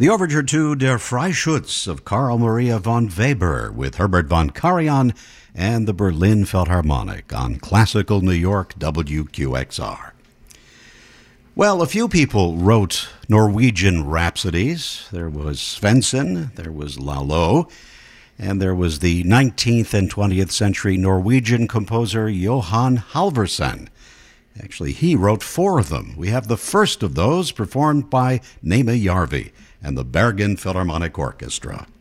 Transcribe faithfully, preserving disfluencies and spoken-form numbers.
The overture to Der Freischütz of Carl Maria von Weber with Herbert von Karajan and the Berlin Philharmonic on Classical New York W Q X R. Well, a few people wrote Norwegian rhapsodies. There was Svensson, there was Lalo, and there was the nineteenth and twentieth century Norwegian composer Johan Halvorsen. Actually, he wrote four of them. We have the first of those performed by Nema Järvi and the Bergen Philharmonic Orchestra.